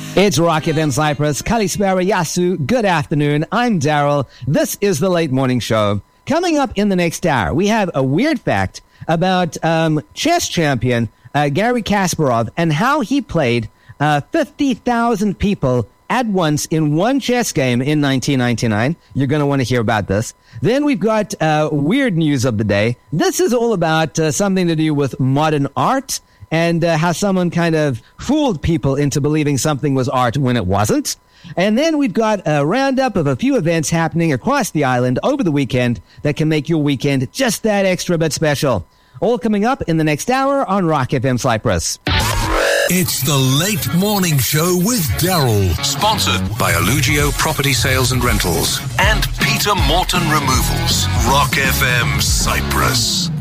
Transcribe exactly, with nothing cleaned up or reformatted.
It's Rock F M Cyprus. Kalispera Yasu. Good afternoon. I'm Daryl. This is the Late Morning Show. Coming up in the next hour, we have a weird fact about um, chess champion uh, Garry Kasparov and how he played uh, fifty thousand people at once in one chess game in nineteen ninety-nine. You're going to want to hear about this. Then we've got uh, weird news of the day. This is all about uh, something to do with modern art and uh, how someone kind of fooled people into believing something was art when it wasn't. And then we've got a roundup of a few events happening across the island over the weekend that can make your weekend just that extra bit special. All coming up in the next hour on Rock F M Cyprus. It's the Late Morning Show with Daryl. Sponsored by Allugio Property Sales and Rentals and Peter Morton Removals. Rock F M Cyprus.